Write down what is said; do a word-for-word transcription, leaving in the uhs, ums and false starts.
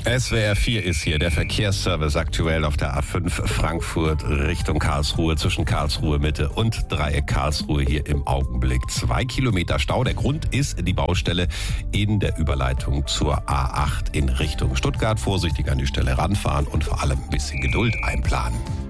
S W R vier ist hier, der Verkehrsservice aktuell auf der A fünf Frankfurt Richtung Karlsruhe, zwischen Karlsruhe Mitte und Dreieck Karlsruhe hier im Augenblick. Zwei Kilometer Stau. Der Grund ist die Baustelle in der Überleitung zur A acht in Richtung Stuttgart. Vorsichtig an die Stelle ranfahren und vor allem ein bisschen Geduld einplanen.